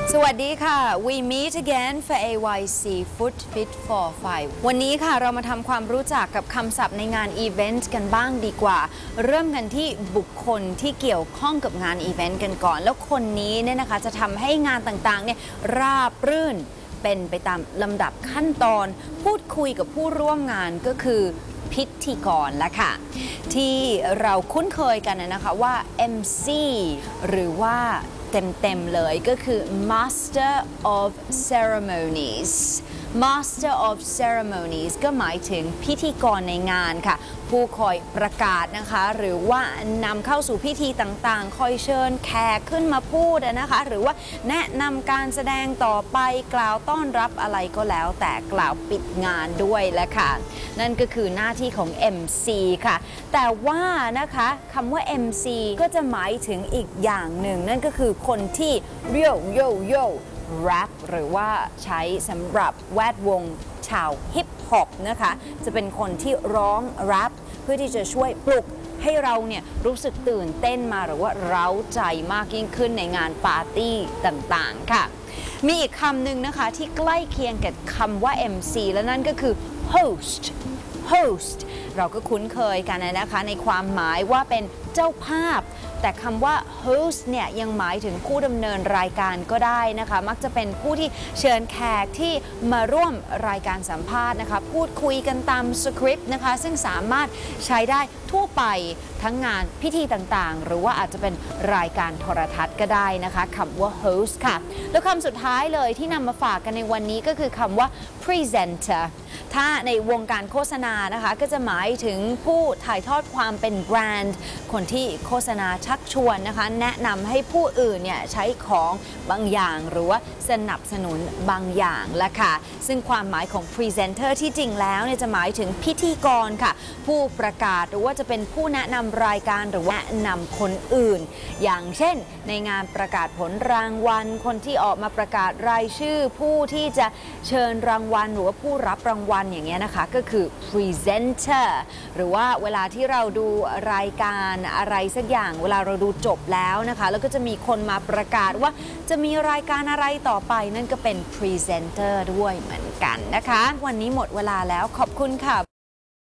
สวัสดีค่ะ We meet again for AYC Food Fit for 5 วันนี้ค่ะเรามาทำความรู้จักกับคำศัพท์ในงานอีเวนต์กันบ้างดีกว่าเริ่มกันที่บุคคลที่เกี่ยวข้องกับงานอีเวนต์กันก่อนแล้วคนนี้เนี่ยนะคะจะทำให้งานต่างๆเนี่ยราบรื่นเป็นไปตามลำดับขั้นตอนพูดคุยกับผู้ร่วมงานก็คือพิธีกรและค่ะที่เราคุ้นเคยกันนะคะว่า MC หรือว่าเต็มๆเลยก็คือ Master of Ceremonies Master of Ceremonies ก็หมายถึงพิธีกรในงานค่ะผู้คอยประกาศนะคะหรือว่านำเข้าสู่พิธีต่างๆคอยเชิญแขกขึ้นมาพูดนะคะหรือว่าแนะนำการแสดงต่อไปกล่าวต้อนรับอะไรก็แล้วแต่กล่าวปิดงานด้วยแหละค่ะนั่นก็คือหน้าที่ของ MC ค่ะแต่ว่านะคะคำว่า MC ก็จะหมายถึงอีกอย่างหนึ่งนั่นก็คือคนที่แรปหรือว่าใช้สำหรับแวดวงชาวฮิปฮอปนะคะจะเป็นคนที่ร้องแรปเพื่อที่จะช่วยปลุกให้เราเนี่ยรู้สึกตื่นเต้นมาหรือว่าเร้าใจมากยิ่งขึ้นในงานปาร์ตี้ต่างๆค่ะมีอีกคำหนึ่งนะคะที่ใกล้เคียงกับคำว่า MC และนั่นก็คือ hostเราก็คุ้นเคยกันนะคะในความหมายว่าเป็นเจ้าภาพแต่คำว่า host เนี่ยยังหมายถึงผู้ดำเนินรายการก็ได้นะคะมักจะเป็นผู้ที่เชิญแขกที่มาร่วมรายการสัมภาษณ์นะคะพูดคุยกันตามสคริปต์นะคะซึ่งสามารถใช้ได้ทั่วไปทั้งงานพิธีต่างๆหรือว่าอาจจะเป็นรายการโทรทัศน์ก็ได้นะคะคำว่า host ค่ะแล้วคำสุดท้ายเลยที่นำมาฝากกันในวันนี้ก็คือคำว่า presenter ถ้าในวงการโฆษณานะคะก็จะหมายถึงผู้ถ่ายทอดความเป็นแบรนด์คนที่โฆษณาชักชวนนะคะแนะนำให้ผู้อื่นเนี่ยใช้ของบางอย่างหรือว่าสนับสนุนบางอย่างละค่ะซึ่งความหมายของ Presenter ที่จริงแล้วเนี่ยจะหมายถึงพิธีกรค่ะผู้ประกาศหรือว่าจะเป็นผู้แนะนำรายการหรือว่าแนะนำคนอื่นอย่างเช่นในงานประกาศผลรางวัลคนที่ออกมาประกาศรายชื่อผู้ที่จะเชิญรางวัลหรือว่าผู้รับรางวัลอย่างเงี้ยนะคะก็คือ Presenter หรือว่าเวลาที่เราดูรายการอะไรสักอย่างเวลาเราดูจบแล้วนะคะแล้วก็จะมีคนมาประกาศว่าจะมีรายการอะไรต่อไปนั่นก็เป็น Presenter ด้วยเหมือนกันนะคะวันนี้หมดเวลาแล้วขอบคุณค่ะ